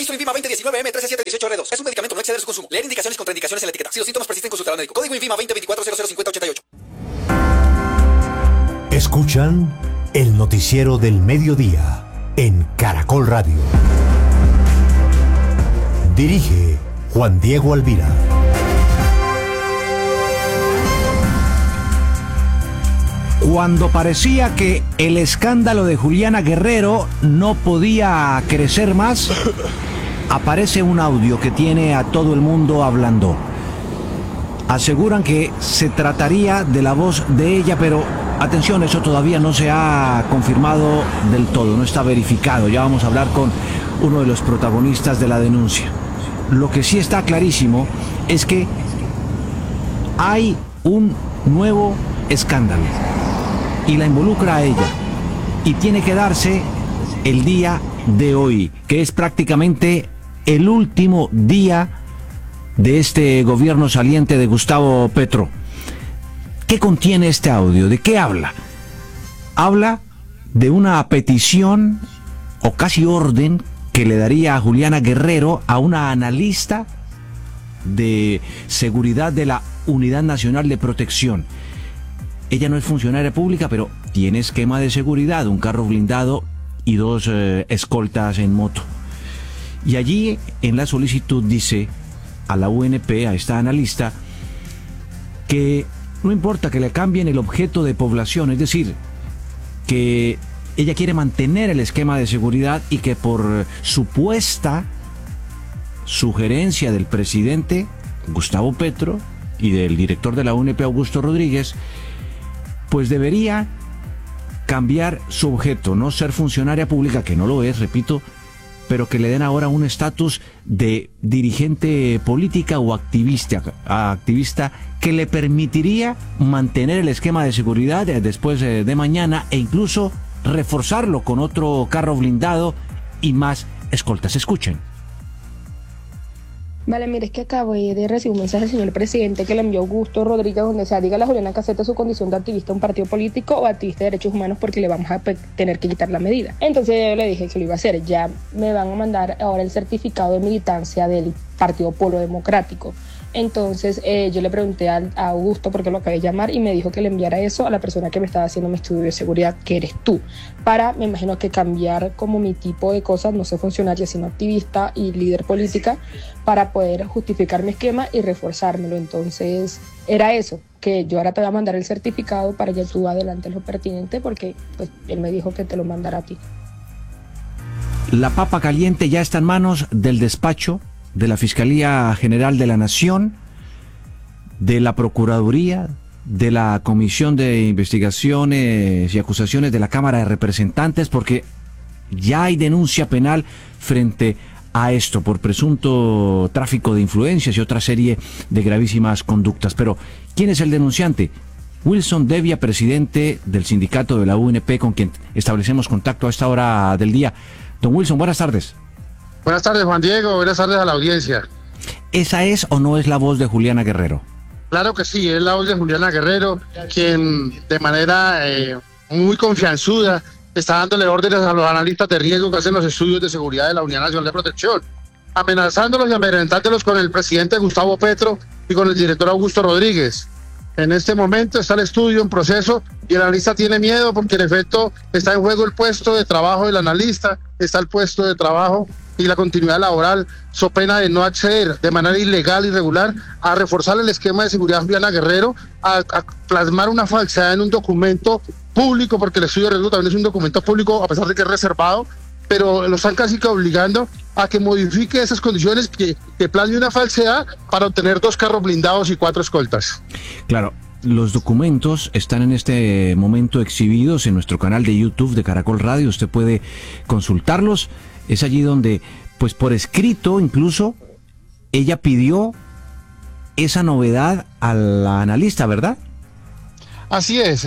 Suministro INVIMA 2019 M13-718-R2. Es un medicamento, no exceder su consumo. Leer indicaciones y contraindicaciones en la etiqueta. Si los síntomas persisten, consultar al médico. Código INVIMA 2024-005088. Escuchan el noticiero del mediodía en Caracol Radio. Dirige Juan Diego Alvira. Cuando parecía que el escándalo de Juliana Guerrero no podía crecer más, aparece un audio que tiene a todo el mundo hablando. Aseguran que se trataría de la voz de ella, pero atención, eso todavía no se ha confirmado del todo, no está verificado. Ya vamos a hablar con uno de los protagonistas de la denuncia. Lo que sí está clarísimo es que hay un nuevo escándalo y la involucra a ella, y tiene que darse el día de hoy, que es prácticamente el último día de este gobierno saliente de Gustavo Petro. ¿Qué contiene este audio? ¿De qué habla? Habla de una petición o casi orden que le daría a Juliana Guerrero a una analista de seguridad de la Unidad Nacional de Protección. Ella no es funcionaria pública, pero tiene esquema de seguridad, un carro blindado y 2 escoltas en moto. Y allí en la solicitud dice a la UNP, a esta analista, que no importa que le cambien el objeto de población, es decir, que ella quiere mantener el esquema de seguridad y que por supuesta sugerencia del presidente Gustavo Petro y del director de la UNP, Augusto Rodríguez, pues debería cambiar su objeto, no ser funcionaria pública, que no lo es, repito, pero que le den ahora un estatus de dirigente política o activista que le permitiría mantener el esquema de seguridad después de mañana e incluso reforzarlo con otro carro blindado y más escoltas. Escuchen. Vale, mire, es que acabo de recibir un mensaje del señor presidente que le envió Augusto Rodríguez, donde se diga a la Juliana que acepta su condición de activista de un partido político o activista de derechos humanos porque le vamos a tener que quitar la medida. Entonces yo le dije que lo iba a hacer. Ya me van a mandar ahora el certificado de militancia del Partido Polo Democrático. Entonces yo le pregunté a Augusto, porque lo acabé de llamar, y me dijo que le enviara eso a la persona que me estaba haciendo mi estudio de seguridad, que eres tú, para, me imagino que cambiar como mi tipo de cosas, no ser funcionaria sino activista y líder política, para poder justificar mi esquema y reforzármelo. Entonces era eso, que yo ahora te voy a mandar el certificado para que tú adelantes lo pertinente, porque pues él me dijo que te lo mandara a ti. La papa caliente ya está en manos del despacho de la Fiscalía General de la Nación, de la Procuraduría, de la Comisión de Investigaciones y Acusaciones de la Cámara de Representantes, porque ya hay denuncia penal frente a esto por presunto tráfico de influencias y otra serie de gravísimas conductas. Pero, ¿quién es el denunciante? Wilson Devia, presidente del sindicato de la UNP, con quien establecemos contacto a esta hora del día. Don Wilson, buenas tardes. Buenas tardes, Juan Diego. Buenas tardes a la audiencia. ¿Esa es o no es la voz de Juliana Guerrero? Claro que sí, es la voz de Juliana Guerrero, quien de manera muy confianzuda está dándole órdenes a los analistas de riesgo que hacen los estudios de seguridad de la Unidad Nacional de Protección, amenazándolos y amedrentándolos con el presidente Gustavo Petro y con el director Augusto Rodríguez. En este momento está el estudio en proceso y el analista tiene miedo porque en efecto está en juego el puesto de trabajo del analista, está el puesto de trabajo y la continuidad laboral, so pena de no acceder de manera ilegal y irregular a reforzar el esquema de seguridad de Juliana Guerrero, a plasmar una falsedad en un documento público, porque el estudio de riesgo también es un documento público a pesar de que es reservado, pero lo están casi que obligando a que modifique esas condiciones, que plasme una falsedad para obtener 2 carros blindados y 4 escoltas. Claro. Los documentos están en este momento exhibidos en nuestro canal de YouTube de Caracol Radio. Usted puede consultarlos. Es allí donde, pues por escrito incluso, ella pidió esa novedad a la analista, ¿verdad? Así es.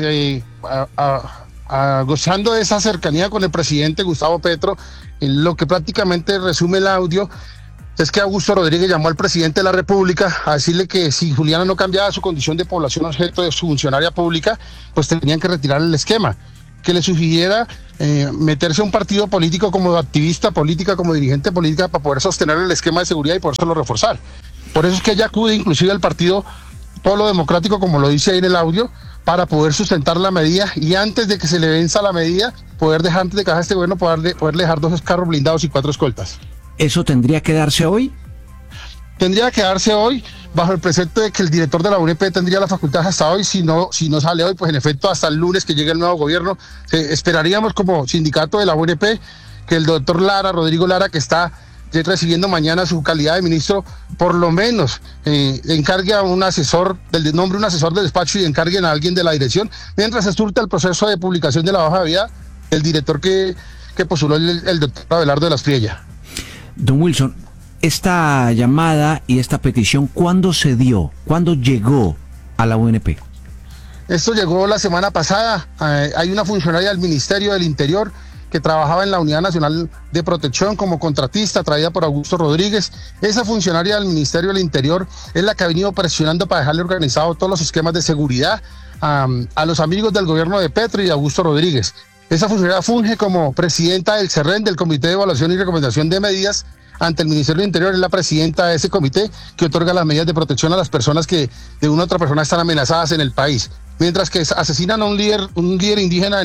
Gozando de esa cercanía con el presidente Gustavo Petro, lo que prácticamente resume el audio es que Augusto Rodríguez llamó al presidente de la República a decirle que si Juliana no cambiaba su condición de población objeto de su funcionaria pública, pues tenían que retirar el esquema. que le sugiriera meterse a un partido político como activista política, como dirigente política, para poder sostener el esquema de seguridad y poderlo reforzar. Por eso es que ella acude inclusive al partido Polo Democrático, como lo dice ahí en el audio, para poder sustentar la medida y antes de que se le venza la medida, poder dejar antes de que haga este gobierno, poder dejar 2 carros blindados y 4 escoltas. ¿Eso tendría que darse hoy? Tendría que darse hoy, bajo el precepto de que el director de la UNP tendría la facultad hasta hoy. Si no sale hoy, pues en efecto hasta el lunes que llegue el nuevo gobierno, esperaríamos como sindicato de la UNP que el doctor Rodrigo Lara, que está recibiendo mañana su calidad de ministro, por lo menos encargue a un asesor, nombre un asesor del despacho y encarguen a alguien de la dirección, mientras se surta el proceso de publicación de la hoja de vida del director que postuló el doctor Abelardo de la Espriella. Don Wilson, esta llamada y esta petición, ¿cuándo se dio? ¿Cuándo llegó a la UNP? Esto llegó la semana pasada. Hay una funcionaria del Ministerio del Interior que trabajaba en la Unidad Nacional de Protección como contratista, traída por Augusto Rodríguez. Esa funcionaria del Ministerio del Interior es la que ha venido presionando para dejarle organizado todos los esquemas de seguridad a los amigos del gobierno de Petro y de Augusto Rodríguez. Esa funcionaria funge como presidenta del CERREN, del Comité de Evaluación y Recomendación de Medidas ante el Ministerio del Interior. Es la presidenta de ese comité que otorga las medidas de protección a las personas que de una u otra persona están amenazadas en el país. Mientras que asesinan a un líder indígena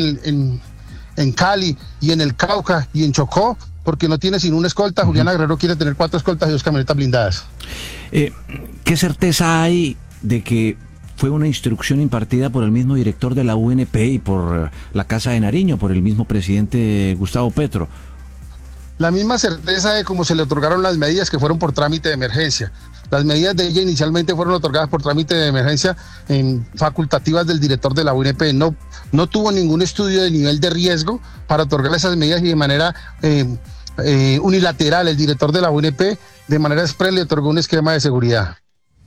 en Cali y en el Cauca y en Chocó, porque no tiene sino una escolta. Juliana Guerrero quiere tener 4 escoltas y 2 camionetas blindadas. ¿Qué certeza hay de que fue una instrucción impartida por el mismo director de la UNP y por la Casa de Nariño, por el mismo presidente Gustavo Petro? La misma certeza de cómo se le otorgaron las medidas, que fueron por trámite de emergencia. Las medidas de ella inicialmente fueron otorgadas por trámite de emergencia facultativas del director de la UNP. No tuvo ningún estudio de nivel de riesgo para otorgar esas medidas y de manera unilateral el director de la UNP de manera express le otorgó un esquema de seguridad.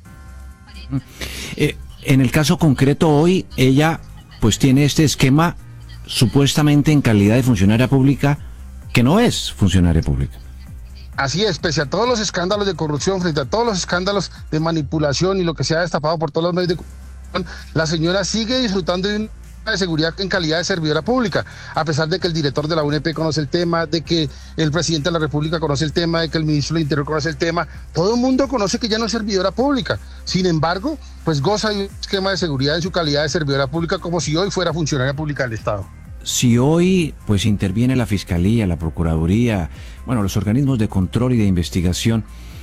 En el caso concreto hoy, ella pues tiene este esquema supuestamente en calidad de funcionaria pública, que no es funcionaria pública. Así es, pese a todos los escándalos de corrupción, frente a todos los escándalos de manipulación y lo que se ha destapado por todos los medios de comunicación, la señora sigue disfrutando de una de seguridad en calidad de servidora pública, a pesar de que el director de la UNP conoce el tema, de que el presidente de la República conoce el tema, de que el ministro del Interior conoce el tema. Todo el mundo conoce que ya no es servidora pública. Sin embargo, pues goza de un esquema de seguridad en su calidad de servidora pública, como si hoy fuera funcionaria pública del Estado. Si hoy pues interviene la Fiscalía, la Procuraduría, bueno, los organismos de control y de investigación,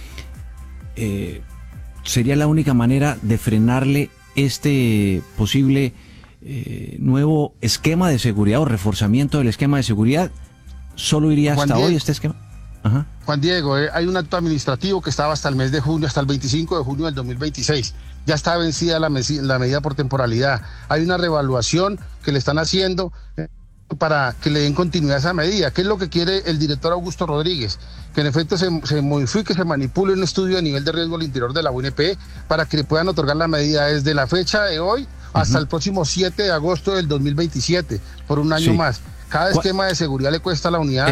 ¿sería la única manera de frenarle este posible nuevo esquema de seguridad o reforzamiento del esquema de seguridad? ¿Solo iría hasta hoy este esquema? Ajá. Juan Diego, hay un acto administrativo que estaba hasta el mes de junio, hasta el 25 de junio del 2026. Ya está vencida la medida por temporalidad. Hay una reevaluación que le están haciendo para que le den continuidad a esa medida. ¿Qué es lo que quiere el director Augusto Rodríguez? Que en efecto se modifique, se manipule un estudio de nivel de riesgo al interior de la UNP para que le puedan otorgar la medida desde la fecha de hoy hasta el próximo 7 de agosto del 2027, por un año más. Cada esquema de seguridad le cuesta a la unidad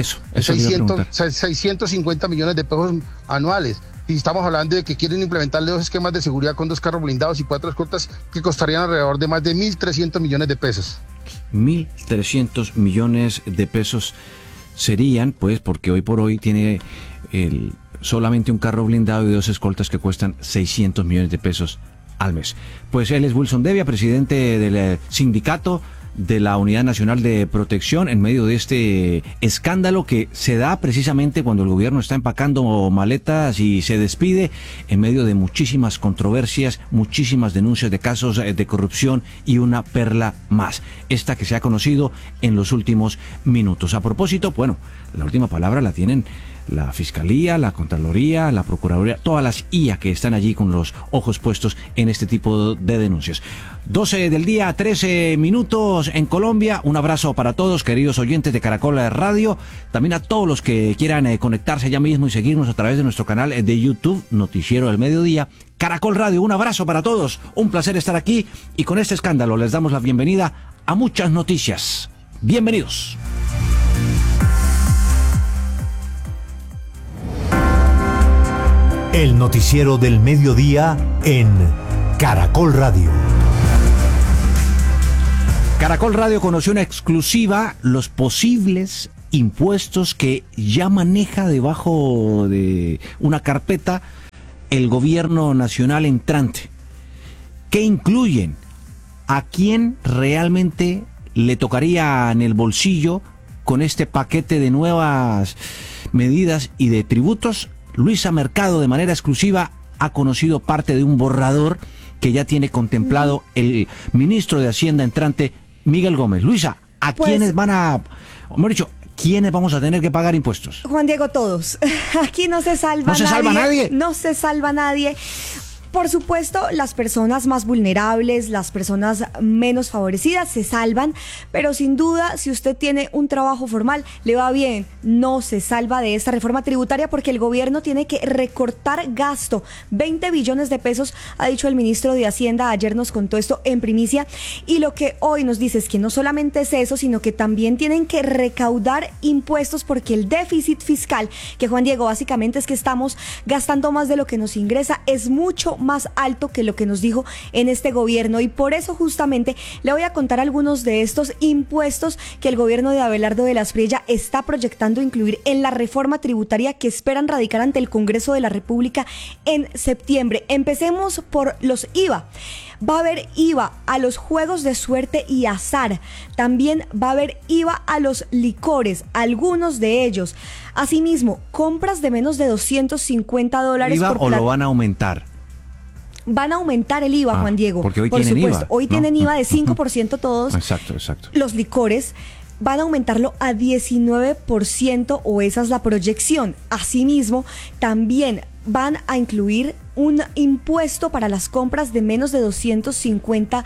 650 millones de pesos anuales. Y estamos hablando de que quieren implementarle 2 esquemas de seguridad con 2 carros blindados y 4 escoltas que costarían alrededor de más de 1.300 millones de pesos. 1.300 millones de pesos serían, pues, porque hoy por hoy tiene solamente un carro blindado y 2 escoltas que cuestan 600 millones de pesos al mes. Pues él es Wilson Devia, presidente del sindicato de la Unidad Nacional de Protección, en medio de este escándalo que se da precisamente cuando el gobierno está empacando maletas y se despide, en medio de muchísimas controversias, muchísimas denuncias de casos de corrupción y una perla más, esta que se ha conocido en los últimos minutos. A propósito, bueno, la última palabra la tienen la Fiscalía, la Contraloría, la Procuraduría, todas las IA que están allí con los ojos puestos en este tipo de denuncias. 12 del día, 13 minutos en Colombia. Un abrazo para todos, queridos oyentes de Caracol Radio. También a todos los que quieran conectarse ya mismo y seguirnos a través de nuestro canal de YouTube, Noticiero del Mediodía, Caracol Radio. Un abrazo para todos, un placer estar aquí y con este escándalo les damos la bienvenida a muchas noticias. Bienvenidos. El noticiero del mediodía en Caracol Radio. Caracol Radio conoció una exclusiva, los posibles impuestos que ya maneja debajo de una carpeta el gobierno nacional entrante. ¿Qué incluyen? ¿A quién realmente le tocaría en el bolsillo con este paquete de nuevas medidas y de tributos? Luisa Mercado, de manera exclusiva, ha conocido parte de un borrador que ya tiene contemplado el ministro de Hacienda entrante, Miguel Gómez. Luisa, ¿a quiénes van a, mejor dicho, quiénes vamos a tener que pagar impuestos? Juan Diego, todos. Aquí no se salva nadie. ¿No se salva nadie? No se salva nadie. Por supuesto, las personas más vulnerables, las personas menos favorecidas se salvan, pero sin duda, si usted tiene un trabajo formal, le va bien, no se salva de esta reforma tributaria porque el gobierno tiene que recortar gasto. 20 billones de pesos, ha dicho el ministro de Hacienda, ayer nos contó esto en primicia, y lo que hoy nos dice es que no solamente es eso, sino que también tienen que recaudar impuestos porque el déficit fiscal, que Juan Diego, básicamente es que estamos gastando más de lo que nos ingresa, es mucho más alto que lo que nos dijo en este gobierno, y por eso justamente le voy a contar algunos de estos impuestos que el gobierno de Abelardo de la Espriella está proyectando incluir en la reforma tributaria que esperan radicar ante el Congreso de la República en septiembre. Empecemos por los IVA. Va a haber IVA a los juegos de suerte y azar. También va a haber IVA a los licores, algunos de ellos. Asimismo, compras de menos de $250 ¿IVA por o lo van a aumentar? Van a aumentar el IVA, Juan Diego. Porque hoy por tienen supuesto. IVA. Hoy tienen IVA de 5% todos. Exacto. Los licores van a aumentarlo a 19%, o esa es la proyección. Asimismo, también van a incluir un impuesto para las compras de menos de $250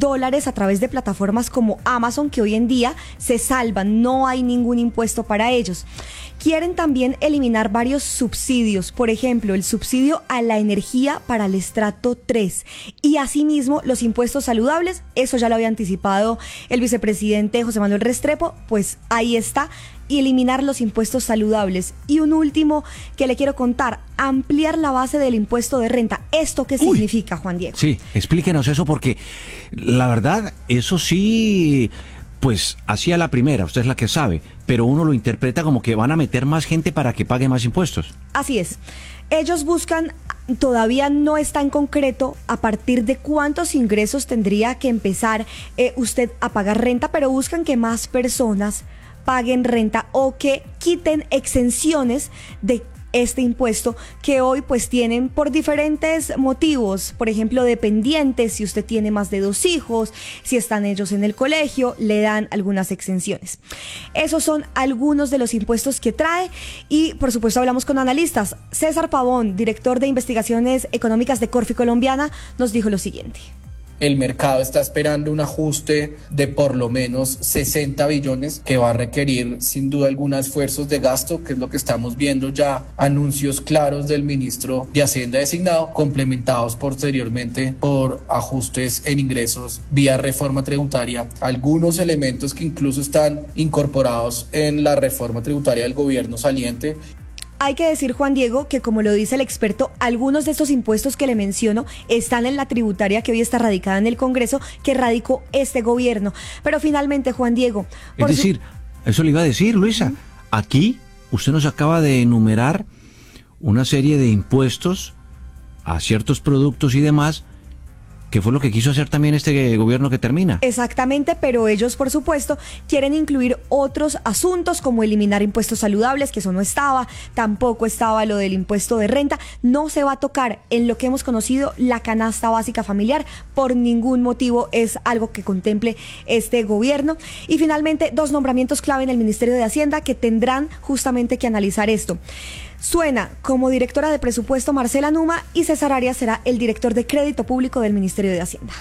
a través de plataformas como Amazon, que hoy en día se salvan, no hay ningún impuesto para ellos. Quieren también eliminar varios subsidios, por ejemplo, el subsidio a la energía para el estrato 3, y asimismo los impuestos saludables, eso ya lo había anticipado el vicepresidente José Manuel Restrepo, pues ahí está, y eliminar los impuestos saludables. Y un último que le quiero contar, ampliar la base del impuesto de renta. ¿Esto qué significa, Juan Diego? Sí, explíquenos eso, porque la verdad, eso sí, pues así a la primera, usted es la que sabe, pero uno lo interpreta como que van a meter más gente para que pague más impuestos. Así es. Ellos buscan, todavía no está en concreto a partir de cuántos ingresos tendría que empezar usted a pagar renta, pero buscan que más personas paguen renta o que quiten exenciones de este impuesto que hoy pues tienen por diferentes motivos. Por ejemplo, dependientes, si usted tiene más de 2 hijos, si están ellos en el colegio, le dan algunas exenciones. Esos son algunos de los impuestos que trae, y por supuesto hablamos con analistas. César Pavón, director de investigaciones económicas de Corfi Colombiana, nos dijo lo siguiente. El mercado está esperando un ajuste de por lo menos 60 billones que va a requerir sin duda algunos esfuerzos de gasto, que es lo que estamos viendo ya, anuncios claros del ministro de Hacienda designado, complementados posteriormente por ajustes en ingresos vía reforma tributaria, algunos elementos que incluso están incorporados en la reforma tributaria del gobierno saliente. Hay que decir, Juan Diego, que como lo dice el experto, algunos de estos impuestos que le menciono están en la tributaria que hoy está radicada en el Congreso, que radicó este gobierno. Pero finalmente, Juan Diego... Es decir, eso le iba a decir, Luisa, aquí usted nos acaba de enumerar una serie de impuestos a ciertos productos y demás, que fue lo que quiso hacer también este gobierno que termina. Exactamente, pero ellos, por supuesto, quieren incluir otros asuntos como eliminar impuestos saludables, que eso no estaba, tampoco estaba lo del impuesto de renta. No se va a tocar en lo que hemos conocido la canasta básica familiar, por ningún motivo es algo que contemple este gobierno. Y finalmente, 2 nombramientos clave en el Ministerio de Hacienda que tendrán justamente que analizar esto. Suena como directora de presupuesto Marcela Numa, y César Arias será el director de crédito público del Ministerio de Hacienda.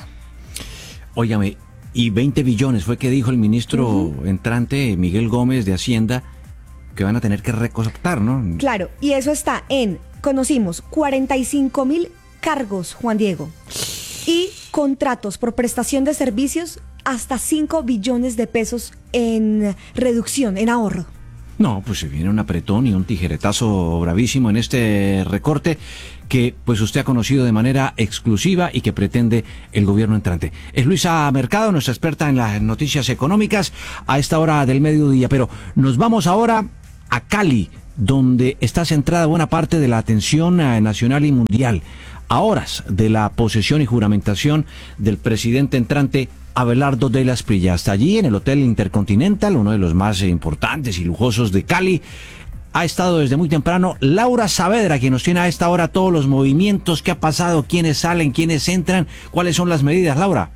Óigame, y 20 billones fue que dijo el ministro entrante Miguel Gómez de Hacienda que van a tener que recortar, ¿no? Claro, y eso está en, conocimos, 45,000 cargos, Juan Diego, y contratos por prestación de servicios hasta 5 billones de pesos en reducción, en ahorro. No, pues se viene un apretón y un tijeretazo bravísimo en este recorte que pues usted ha conocido de manera exclusiva y que pretende el gobierno entrante. Es Luisa Mercado, nuestra experta en las noticias económicas a esta hora del mediodía, pero nos vamos ahora a Cali, donde está centrada buena parte de la atención nacional y mundial, a horas de la posesión y juramentación del presidente entrante Abelardo de la Espriella. Hasta allí, en el Hotel Intercontinental, uno de los más importantes y lujosos de Cali, ha estado desde muy temprano Laura Saavedra, quien nos tiene a esta hora todos los movimientos, qué ha pasado, quiénes salen, quiénes entran, cuáles son las medidas. Laura.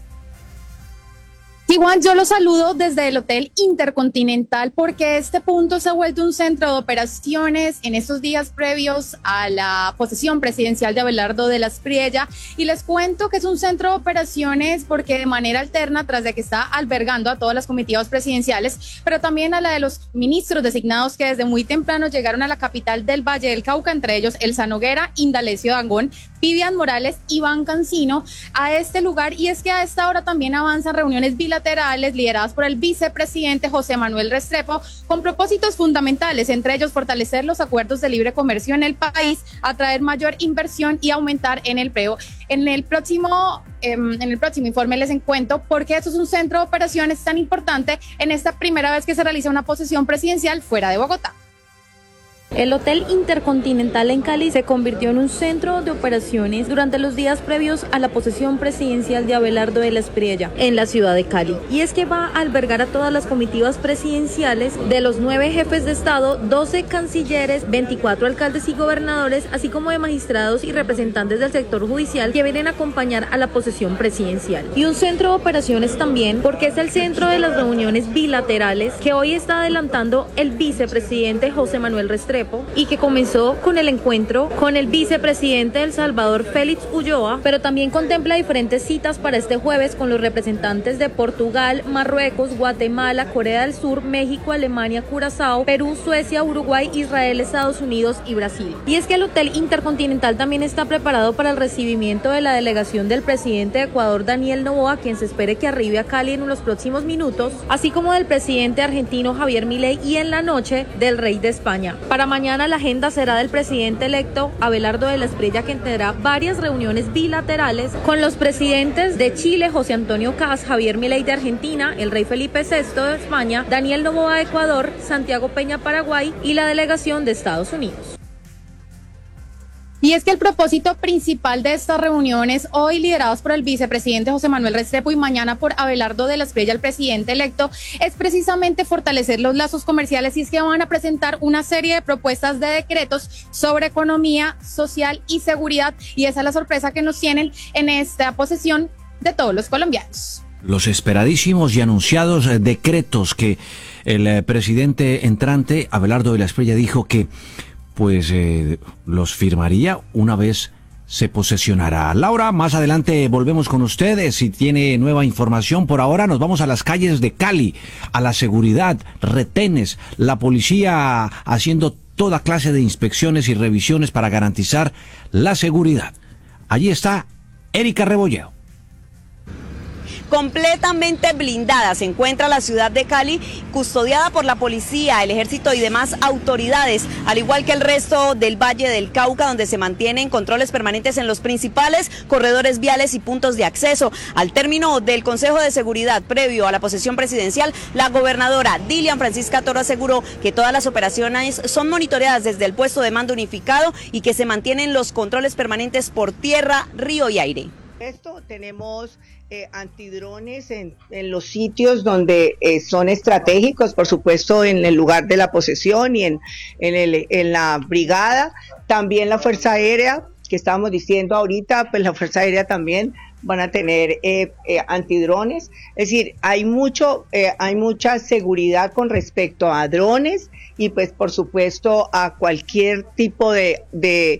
Sí, Juan, yo lo saludo desde el Hotel Intercontinental porque este punto se ha vuelto un centro de operaciones en estos días previos a la posesión presidencial de Abelardo de la Espriella, y les cuento que es un centro de operaciones porque de manera alterna, tras de que está albergando a todas las comitivas presidenciales, pero también a la de los ministros designados que desde muy temprano llegaron a la capital del Valle del Cauca, entre ellos Elsa Noguera, Indalecio Dangond, Vivian Morales, Iván Cancino, a este lugar. Y es que a esta hora también avanzan reuniones bilaterales lideradas por el vicepresidente José Manuel Restrepo con propósitos fundamentales, entre ellos fortalecer los acuerdos de libre comercio en el país, atraer mayor inversión y aumentar en el empleo. En el próximo informe les cuento por qué esto es un centro de operaciones tan importante en esta primera vez que se realiza una posesión presidencial fuera de Bogotá. El Hotel Intercontinental en Cali se convirtió en un centro de operaciones durante los días previos a la posesión presidencial de Abelardo de la Espriella en la ciudad de Cali. Y es que va a albergar a todas las comitivas presidenciales de los 9 jefes de Estado, 12 cancilleres, 24 alcaldes y gobernadores, así como de magistrados y representantes del sector judicial que vienen a acompañar a la posesión presidencial. Y un centro de operaciones también porque es el centro de las reuniones bilaterales que hoy está adelantando el vicepresidente José Manuel Restrepo, y que comenzó con el encuentro con el vicepresidente de El Salvador, Félix Ulloa, pero también contempla diferentes citas para este jueves con los representantes de Portugal, Marruecos, Guatemala, Corea del Sur, México, Alemania, Curazao, Perú, Suecia, Uruguay, Israel, Estados Unidos y Brasil. Y es que el Hotel Intercontinental también está preparado para el recibimiento de la delegación del presidente de Ecuador, Daniel Noboa, quien se espere que arribe a Cali en los próximos minutos, así como del presidente argentino Javier Milei, y en la noche del rey de España. Para mañana la agenda será del presidente electo Abelardo de la Espriella, quien tendrá varias reuniones bilaterales con los presidentes de Chile, José Antonio Kast, Javier Milei de Argentina, el rey Felipe VI de España, Daniel Noboa de Ecuador, Santiago Peña Paraguay y la delegación de Estados Unidos. Y es que el propósito principal de estas reuniones, hoy lideradas por el vicepresidente José Manuel Restrepo y mañana por Abelardo de la Espriella, el presidente electo, es precisamente fortalecer los lazos comerciales, y es que van a presentar una serie de propuestas de decretos sobre economía, social y seguridad, y esa es la sorpresa que nos tienen en esta posesión de todos los colombianos. Los esperadísimos y anunciados decretos que el presidente entrante Abelardo de la Espriella dijo que los firmaría una vez se posesionará. Laura, más adelante volvemos con ustedes si tiene nueva información. Por ahora nos vamos a las calles de Cali, a la seguridad, retenes, la policía haciendo toda clase de inspecciones y revisiones para garantizar la seguridad. Allí está Erika Rebolleo. Completamente blindada se encuentra la ciudad de Cali, custodiada por la policía, el ejército y demás autoridades, al igual que el resto del Valle del Cauca, donde se mantienen controles permanentes en los principales corredores viales y puntos de acceso. Al término del Consejo de Seguridad previo a la posesión presidencial, la gobernadora Dilian Francisca Toro aseguró que todas las operaciones son monitoreadas desde el puesto de mando unificado y que se mantienen los controles permanentes por tierra, río y aire. Tenemos antidrones en los sitios donde son estratégicos, por supuesto en el lugar de la posesión y en la brigada. También la Fuerza Aérea, que estábamos diciendo ahorita, pues la Fuerza Aérea también van a tener antidrones. Es decir, hay mucha seguridad con respecto a drones y pues por supuesto a cualquier tipo de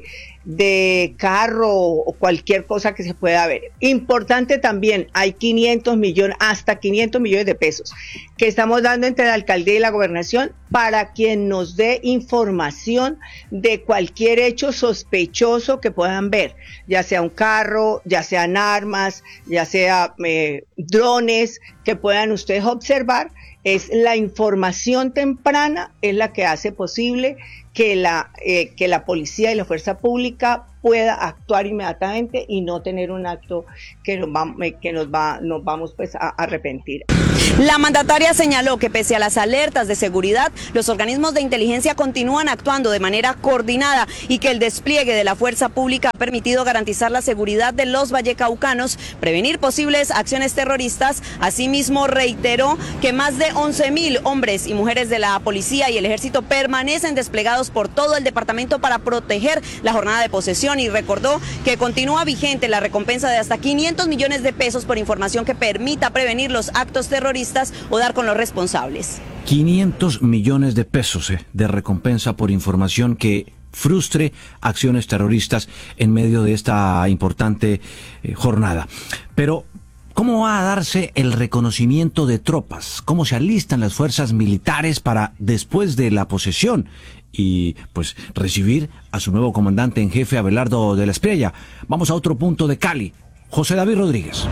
carro o cualquier cosa que se pueda ver. Importante también, hay hasta 500 millones de pesos que estamos dando entre la alcaldía y la gobernación para quien nos dé información de cualquier hecho sospechoso que puedan ver, ya sea un carro, ya sean armas, ya sea drones que puedan ustedes observar. Es la información temprana es la que hace posible que la policía y la fuerza pública pueda actuar inmediatamente y no tener un acto que nos vamos pues a arrepentir. La mandataria señaló que pese a las alertas de seguridad, los organismos de inteligencia continúan actuando de manera coordinada y que el despliegue de la fuerza pública ha permitido garantizar la seguridad de los vallecaucanos, prevenir posibles acciones terroristas. Asimismo, reiteró que más de 11.000 hombres y mujeres de la policía y el ejército permanecen desplegados por todo el departamento para proteger la jornada de posesión y recordó que continúa vigente la recompensa de hasta 500 millones de pesos por información que permita prevenir los actos terroristas o dar con los responsables. 500 millones de pesos de recompensa por información que frustre acciones terroristas en medio de esta importante jornada. Pero ¿cómo va a darse el reconocimiento de tropas? ¿Cómo se alistan las fuerzas militares para después de la posesión y pues recibir a su nuevo comandante en jefe, Abelardo de la Espriella? Vamos a otro punto de Cali. José David Rodríguez.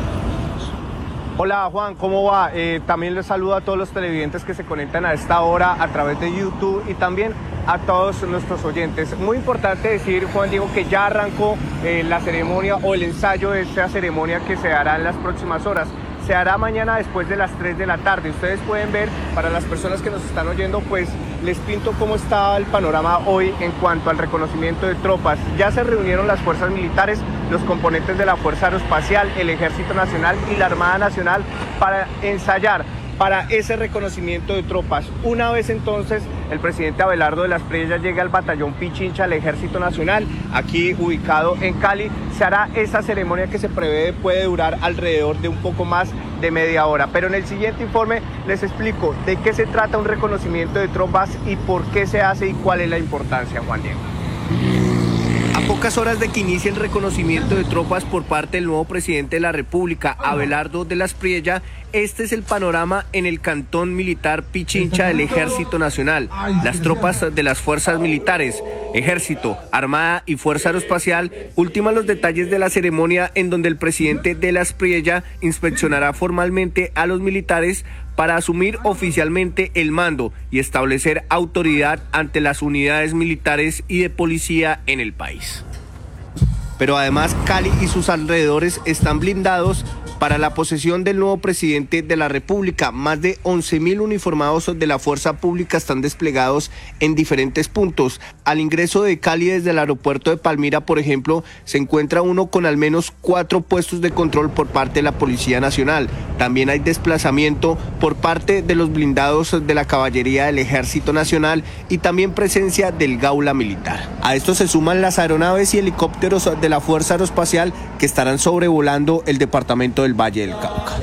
Hola Juan, ¿cómo va? También les saludo a todos los televidentes que se conectan a esta hora a través de YouTube y también a todos nuestros oyentes. Muy importante decir, Juan Diego, que ya arrancó la ceremonia o el ensayo de esta ceremonia que se hará en las próximas horas. Se hará mañana después de las 3 de la tarde. Ustedes pueden ver, para las personas que nos están oyendo, pues les pinto cómo está el panorama hoy en cuanto al reconocimiento de tropas. Ya se reunieron las fuerzas militares, los componentes de la Fuerza Aeroespacial, el Ejército Nacional y la Armada Nacional para ensayar para ese reconocimiento de tropas. Una vez entonces el presidente Abelardo de la Espriella llega al batallón Pichincha del Ejército Nacional, aquí ubicado en Cali, se hará esa ceremonia que se prevé puede durar alrededor de un poco más de media hora. Pero en el siguiente informe les explico de qué se trata un reconocimiento de tropas y por qué se hace y cuál es la importancia, Juan Diego. A pocas horas de que inicie el reconocimiento de tropas por parte del nuevo presidente de la República, Abelardo de la Espriella, este es el panorama en el cantón militar Pichincha del Ejército Nacional. Las tropas de las fuerzas militares, Ejército, Armada y Fuerza Aeroespacial ultiman los detalles de la ceremonia en donde el presidente de la Espriella inspeccionará formalmente a los militares para asumir oficialmente el mando y establecer autoridad ante las unidades militares y de policía en el país. Pero además Cali y sus alrededores están blindados para la posesión del nuevo presidente de la República. Más de 11.000 uniformados de la fuerza pública están desplegados en diferentes puntos. Al ingreso de Cali desde el aeropuerto de Palmira, por ejemplo, se encuentra uno con al menos 4 puestos de control por parte de la Policía Nacional. También hay desplazamiento por parte de los blindados de la caballería del Ejército Nacional y también presencia del Gaula Militar. A esto se suman las aeronaves y helicópteros de la Fuerza Aeroespacial que estarán sobrevolando el departamento del Valle del Cauca.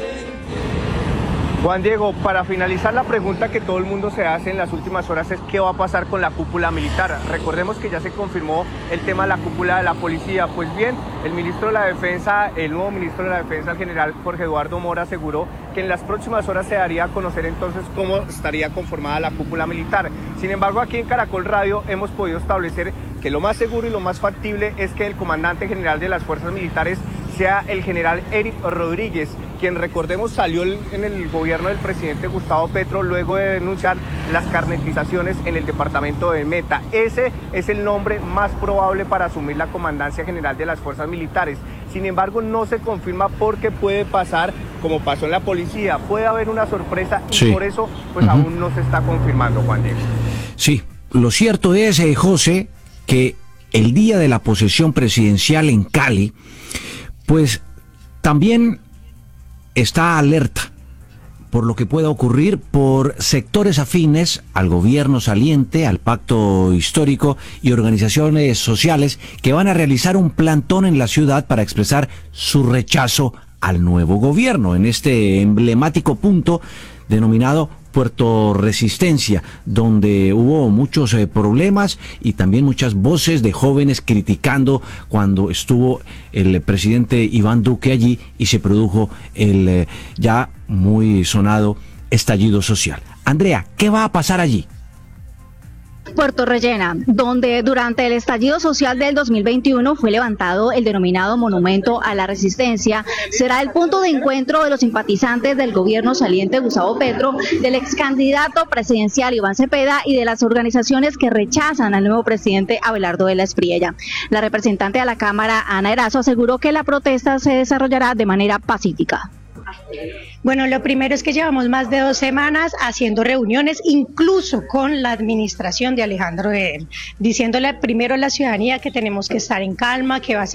Juan Diego, para finalizar, la pregunta que todo el mundo se hace en las últimas horas es ¿qué va a pasar con la cúpula militar? Recordemos que ya se confirmó el tema de la cúpula de la policía. Pues bien, el ministro de la Defensa, el nuevo ministro de la Defensa, el general Jorge Eduardo Mora, aseguró que en las próximas horas se daría a conocer entonces cómo estaría conformada la cúpula militar. Sin embargo, aquí en Caracol Radio hemos podido establecer que lo más seguro y lo más factible es que el comandante general de las fuerzas militares sea el general Eric Rodríguez, quien, recordemos, salió en el gobierno del presidente Gustavo Petro luego de denunciar las carnetizaciones en el departamento de Meta. Ese es el nombre más probable para asumir la comandancia general de las fuerzas militares. Sin embargo, no se confirma porque puede pasar como pasó en la policía. Puede haber una sorpresa y por eso pues aún no se está confirmando, Juan Diego. Sí, lo cierto es, José, que el día de la posesión presidencial en Cali, pues también está alerta por lo que pueda ocurrir por sectores afines al gobierno saliente, al pacto histórico y organizaciones sociales que van a realizar un plantón en la ciudad para expresar su rechazo al nuevo gobierno en este emblemático punto denominado Puerto Resistencia, donde hubo muchos problemas y también muchas voces de jóvenes criticando cuando estuvo el presidente Iván Duque allí y se produjo el ya muy sonado estallido social. Andrea, ¿qué va a pasar allí? Puerto Rellena, donde durante el estallido social del 2021 fue levantado el denominado Monumento a la Resistencia, será el punto de encuentro de los simpatizantes del gobierno saliente Gustavo Petro, del ex candidato presidencial Iván Cepeda y de las organizaciones que rechazan al nuevo presidente Abelardo de la Espriella. La representante de la Cámara, Ana Erazo, aseguró que la protesta se desarrollará de manera pacífica. Bueno, lo primero es que llevamos más de 2 semanas haciendo reuniones, incluso con la administración de Alejandro Eder, diciéndole primero a la ciudadanía que tenemos que estar en calma, que va a ser